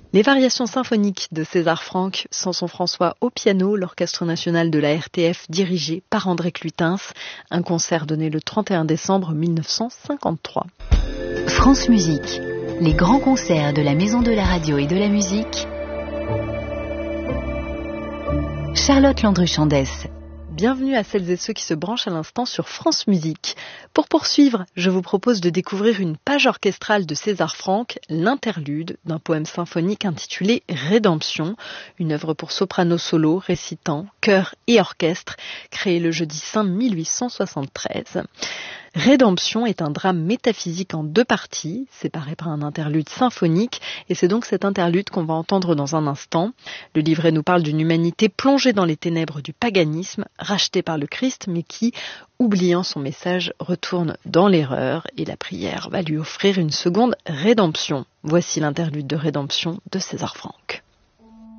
Les variations symphoniques de César Franck, Samson François au piano, l'Orchestre national de la RTF dirigé par André Clutens, un concert donné le 31 décembre 1953. France Musique, les grands concerts de la Maison de la Radio et de la Musique. Charlotte Landru-Chandès. Bienvenue à celles et ceux qui se branchent à l'instant sur France Musique. Pour poursuivre, je vous propose de découvrir une page orchestrale de César Franck, l'interlude d'un poème symphonique intitulé Rédemption, une œuvre pour soprano solo, récitant, chœur et orchestre, créée le jeudi saint 1873. Rédemption est un drame métaphysique en deux parties, séparé par un interlude symphonique, et c'est donc cet interlude qu'on va entendre dans un instant. Le livret nous parle d'une humanité plongée dans les ténèbres du paganisme, rachetée par le Christ, mais qui, oubliant son message, retourne dans l'erreur, et la prière va lui offrir une seconde rédemption. Voici l'interlude de Rédemption de César Franck.